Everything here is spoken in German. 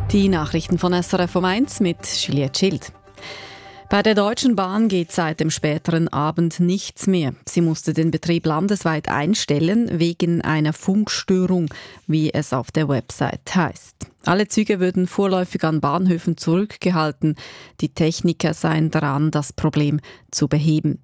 Die Nachrichten von SRF um 1 mit Juliette Schild. Bei der Deutschen Bahn geht seit dem späteren Abend nichts mehr. Sie musste den Betrieb landesweit einstellen, wegen einer Funkstörung, wie es auf der Website heißt. Alle Züge würden vorläufig an Bahnhöfen zurückgehalten. Die Techniker seien daran, das Problem zu beheben.